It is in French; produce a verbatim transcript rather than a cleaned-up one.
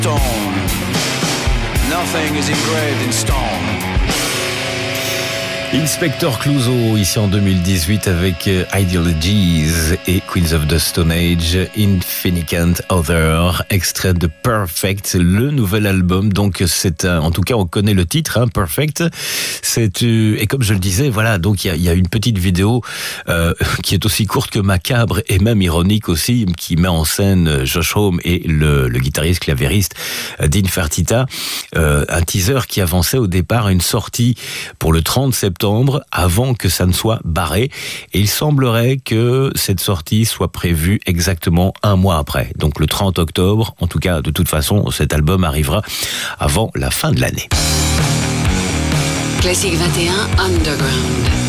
stone. Nothing is engraved in stone. Inspector Clouseau, ici en deux mille dix-huit avec Ideologies et Queens of the Stone Age, Infinicant Other, extrait de Perfect, le nouvel album. Donc c'est un, en tout cas on connaît le titre, hein, Perfect. C'est et comme je le disais, voilà, donc il y a, y a une petite vidéo euh, qui est aussi courte que macabre et même ironique aussi, qui met en scène Josh Homme et le, le guitariste clavériste Dean Fertitta, euh, un teaser qui avançait au départ une sortie pour le trente septembre. Avant que ça ne soit barré. Et il semblerait que cette sortie soit prévue exactement un mois après. Donc le trente octobre. En tout cas, de toute façon, cet album arrivera avant la fin de l'année. Classique vingt et un Underground.